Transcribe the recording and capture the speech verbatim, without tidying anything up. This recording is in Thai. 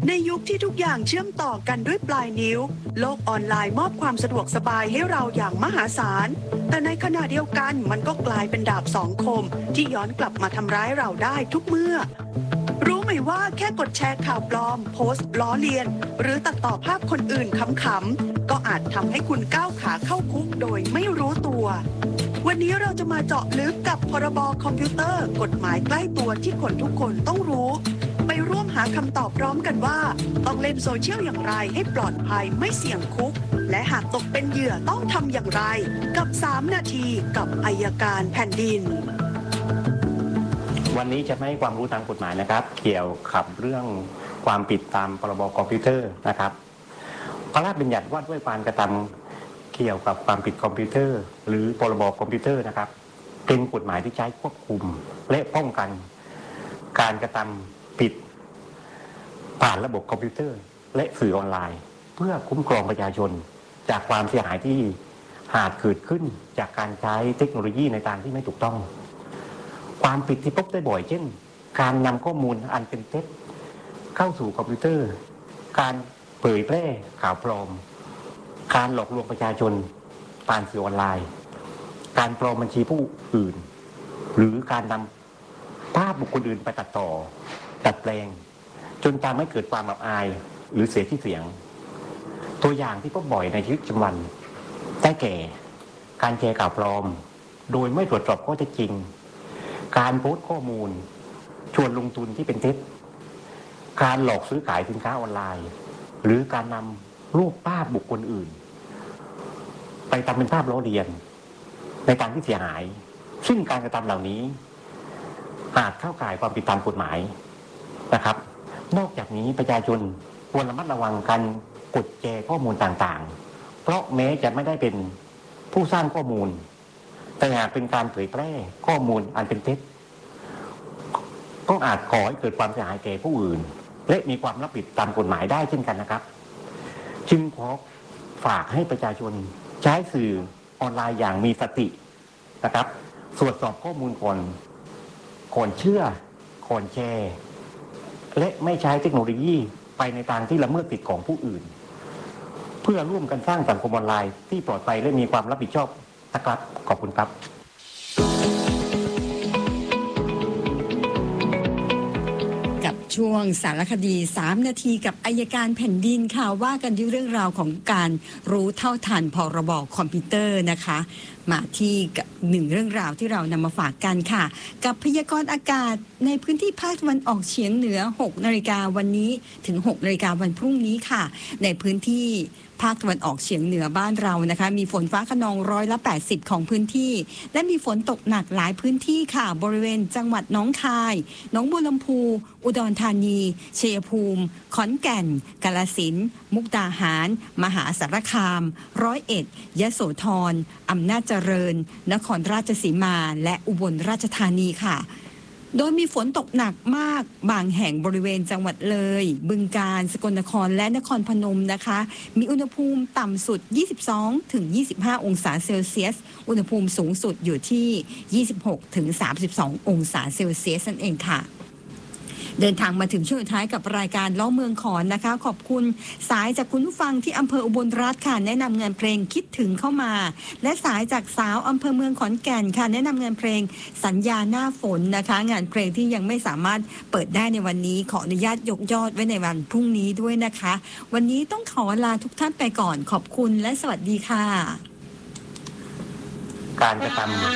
ในยุคที่ทุกอย่างเชื่อมต่อกันด้วยปลายนิ้วโลกออนไลน์มอบความสะดวกสบายให้เราอย่างมหาศาลแต่ในขณะเดียวกันมันก็กลายเป็นดาบสองคมที่ย้อนกลับมาทำร้ายเราได้ทุกเมื่อรู้ไหมว่าแค่กดแชร์ข่าวปลอมโพสต์ล้อเลียนหรือตัดต่อภาพคนอื่นขำๆก็อาจทำให้คุณก้าวขาเข้าคุกโดยไม่รู้ตัววันนี้เราจะมาเจาะลึกกับพรบคอมพิวเตอร์กฎหมายใกล้ตัวที่คนทุกคนต้องรู้ไปร่วมหาคำตอบพร้อมกันว่าต้องเล่นโซเชียลอย่างไรให้ปลอดภัยไม่เสี่ยงคุกและหากตกเป็นเหยื่อต้องทำอย่างไรกับสามนาทีกับอัยการแผ่นดินวันนี้จะไม่ให้ความรู้ทางกฎหมายนะครับเกี่ยวกับเรื่องความผิดตามพรบคอมพิวเตอร์นะครับพระราชบัญญัติว่าด้วยการกระทำเกี่ยวกับความผิดคอมพิวเตอร์หรือพรบคอมพิวเตอร์นะครับเป็นกฎหมายที่ใช้ควบคุมและป้องกันการกระทำผิดผ่านระบบคอมพิวเตอร์และสื่อออนไลน์เพื่อคุ้มครองประชาชนจากความเสียหายที่อาจเกิดขึ้นจากการใช้เทคโนโลยีในทางที่ไม่ถูกต้องความผิดที่พบได้บ่อยเช่นการนำข้อมูลอันเป็นเท็จเข้าสู่คอมพิวเตอร์การเผยแพร่ข่าวปลอมการหลอกลวงประชาชนผ่านสื่อออนไลน์การปลอมบัญชีผู้อื่นหรือการนำภาพบุคคลอื่นไปตัดต่อดัดแปลงจนทำให้เกิดความอับอายหรือเสียชื่อเสียงตัวอย่างที่พบบ่อยในชีวิตประจำวันได้แก่การแชร์ข่าวปลอมโดยไม่ตรวจสอบข้อเท็จจริงการโพสต์ข้อมูลชวนลงทุนที่เป็นเท็จการหลอกซื้อขายสินค้าออนไลน์หรือการนำรูปภาพบุคคลอื่นไปทำเป็นภาพล้อเลียนในทางที่เสียหายซึ่งการกระทำเหล่านี้อาจเข้าข่ายความผิดตามกฎหมายนะครับนอกจากนี้ประชาชนควรระมัดระวังการกดแชร์ข้อมูลต่างๆเพราะแม้จะไม่ได้เป็นผู้สร้างข้อมูลแต่หากเป็นการเผยแพร่ข้อมูลอันเป็นเท็จก็อาจก่อให้เกิดความเสียหายแก่ผู้อื่นและมีความรับผิดตามกฎหมายได้เช่นกันนะครับจึงขอฝากให้ประชาชนใช้สื่อออนไลน์อย่างมีสตินะครับตรวจสอบข้อมูลก่อนก่อนเชื่อก่อนแชร์และไม่ใช้เทคโนโลยีไปในทางที่ละเมิดสิทธิของผู้อื่นเพื่อร่วมกันสร้างสังคมออนไลน์ที่ปลอดภัยและมีความรับผิดชอบนะครับขอบคุณครับกับช่วงสารคดีสามนาทีกับอัยการแผ่นดินค่ะว่ากันด้วยเรื่องราวของการรู้เท่าทันพรบคอมพิวเตอร์นะคะมาที่หนึ่งเรื่องราวที่เรานำมาฝากกันค่ะกับพยากรณ์อากาศในพื้นที่ภาคตะวันออกเฉียงเหนือหกนาฬิกาวันนี้ถึงหกนาฬิกาวันพรุ่งนี้ค่ะในพื้นที่ภาคตะวันออกเฉียงเหนือบ้านเรานะคะมีฝนฟ้าคะนองร้อยละแปดสิบของพื้นที่และมีฝนตกหนักหลายพื้นที่ค่ะบริเวณจังหวัดหนองคายหนองบัวลำพูอุดรธานีชัยภูมิขอนแก่นกาฬสินธุ์มุกดาหารมหาสารคามร้อยเอ็ดยโสธรอำนาจเจริญนครราชสีมาและอุบลราชธานีค่ะโดยมีฝนตกหนักมากบางแห่งบริเวณจังหวัดเลยบึงกาฬสกลนครและนครพนมนะคะมีอุณหภูมิต่ำสุด ยี่สิบสองถึงยี่สิบห้า องศาเซลเซียสอุณหภูมิสูงสุดอยู่ที่ ยี่สิบหกถึงสามสิบสอง องศาเซลเซียสนั่นเองค่ะเดินทางมาถึงช่วงท้ายกับรายการล้อเมืองขอนนะคะขอบคุณสายจากคุณผู้ฟังที่อำเภออุบลราชค่ะแนะนำงานเพลงคิดถึงเข้ามาและสายจากสาวอำเภอเมืองขอนแก่นค่ะแนะนำงานเพลงสัญญาหน้าฝนนะคะงานเพลงที่ยังไม่สามารถเปิดได้ในวันนี้ขออนุญาตยกยอดไว้ในวันพรุ่งนี้ด้วยนะคะวันนี้ต้องขอลาทุกท่านไปก่อนขอบคุณและสวัสดีค่ะการกระทำ